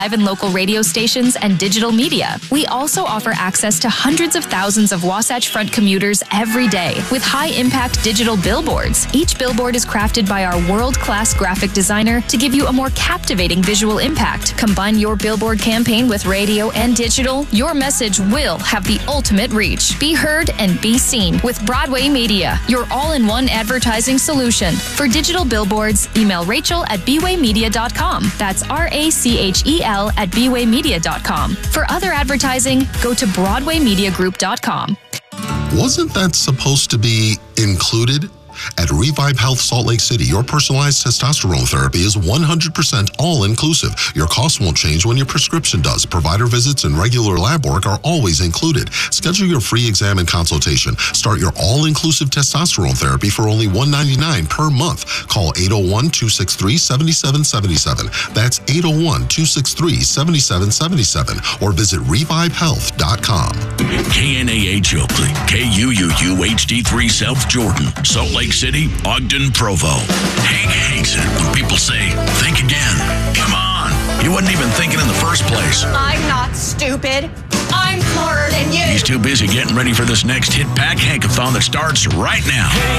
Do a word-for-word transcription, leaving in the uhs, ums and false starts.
Live and local radio stations and digital media. We also offer access to hundreds of thousands of Wasatch Front commuters every day with high-impact digital billboards. Each billboard is crafted by our world-class graphic designer to give you a more captivating visual impact. Combine your billboard campaign with radio and digital, your message will have the ultimate reach. Be heard and be seen with Broadway Media, your all-in-one advertising solution. For digital billboards, email Rachel at b way media dot com. That's R A C H E L at b way media dot com. For other advertising, go to broadway media group dot com. Wasn't that supposed to be included? At Revive Health Salt Lake City, your personalized testosterone therapy is one hundred percent all-inclusive. Your costs won't change when your prescription does. Provider visits and regular lab work are always included. Schedule your free exam and consultation. Start your all-inclusive testosterone therapy for only one hundred ninety-nine dollars per month. Call eight oh one, two six three, seven seven seven seven. That's eight oh one, two six three, seven seven seven seven or visit revive health dot com. K N A H Oakley, K U U U H D three South Jordan, Salt Lake City, Ogden, Provo. Hank hates it when people say, think again. Come on. You wasn't even thinking in the first place. I'm not stupid. I'm smarter than you. He's too busy getting ready for this next Hit Pack Hankathon that starts right now.